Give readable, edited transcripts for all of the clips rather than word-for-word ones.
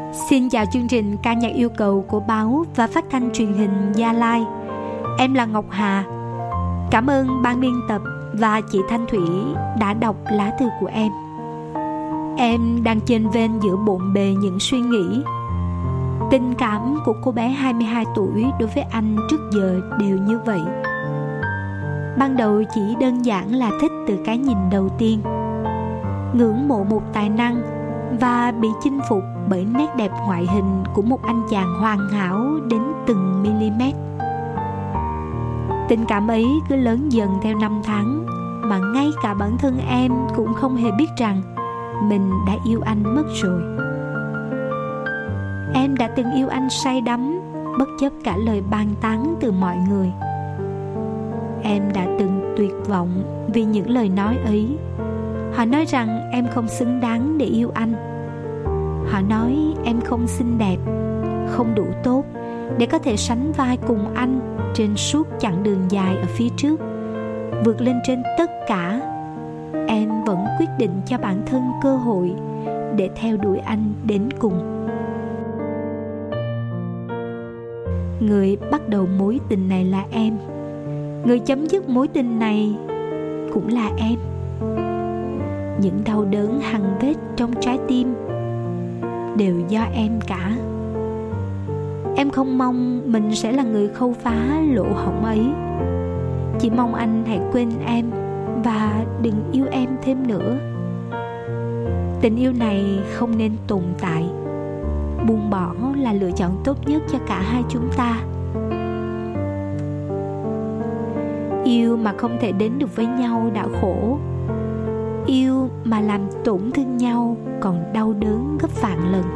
Xin chào chương trình ca nhạc yêu cầu của báo và phát thanh truyền hình Gia Lai. Em là Ngọc Hà. Cảm ơn ban biên tập và chị Thanh Thủy đã đọc lá thư của em. Em đang chênh vênh giữa bộn bề những suy nghĩ. Tình cảm của cô bé 22 tuổi đối với anh trước giờ đều như vậy. Ban đầu chỉ đơn giản là thích từ cái nhìn đầu tiên, ngưỡng mộ một tài năng và bị chinh phục bởi nét đẹp ngoại hình của một anh chàng hoàn hảo đến từng mm. Tình cảm ấy cứ lớn dần theo năm tháng, mà ngay cả bản thân em cũng không hề biết rằng mình đã yêu anh mất rồi. Em đã từng yêu anh say đắm, bất chấp cả lời bàn tán từ mọi người. Em đã từng tuyệt vọng vì những lời nói ấy. Họ nói rằng em không xứng đáng để yêu anh. Họ nói em không xinh đẹp, không đủ tốt để có thể sánh vai cùng anh trên suốt chặng đường dài ở phía trước. Vượt lên trên tất cả, em vẫn quyết định cho bản thân cơ hội để theo đuổi anh đến cùng. Người bắt đầu mối tình này là em. Người chấm dứt mối tình này cũng là em. Những đau đớn hằn vết trong trái tim đều do em cả. Em không mong mình sẽ là người khâu phá lỗ hổng ấy. Chỉ mong anh hãy quên em và đừng yêu em thêm nữa. Tình yêu này không nên tồn tại. Buông bỏ là lựa chọn tốt nhất cho cả hai chúng ta. Yêu mà không thể đến được với nhau đã khổ. Yêu mà làm tổn thương nhau còn đau đớn gấp vạn lần.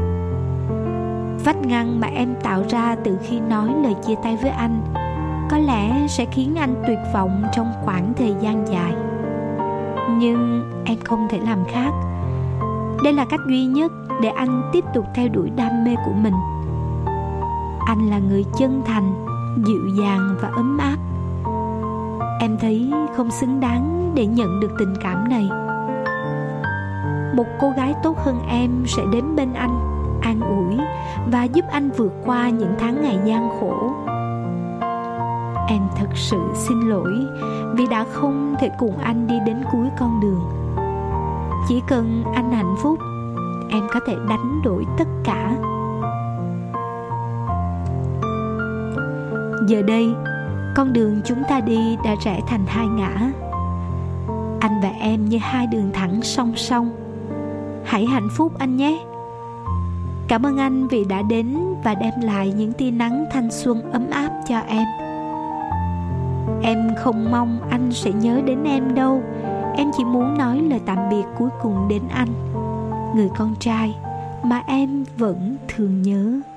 Vách ngăn mà em tạo ra từ khi nói lời chia tay với anh có lẽ sẽ khiến anh tuyệt vọng trong khoảng thời gian dài. Nhưng em không thể làm khác. Đây là cách duy nhất để anh tiếp tục theo đuổi đam mê của mình. Anh là người chân thành, dịu dàng và ấm áp. Em thấy không xứng đáng để nhận được tình cảm này. Một cô gái tốt hơn em sẽ đến bên anh, an ủi và giúp anh vượt qua những tháng ngày gian khổ. Em thật sự xin lỗi vì đã không thể cùng anh đi đến cuối con đường. Chỉ cần anh hạnh phúc, em có thể đánh đổi tất cả. Giờ đây, con đường chúng ta đi đã rẽ thành hai ngã. Anh và em như hai đường thẳng song song. Hãy hạnh phúc anh nhé. Cảm ơn anh vì đã đến và đem lại những tia nắng thanh xuân ấm áp cho em. Em không mong anh sẽ nhớ đến em đâu. Em chỉ muốn nói lời tạm biệt cuối cùng đến anh, người con trai mà em vẫn thường nhớ.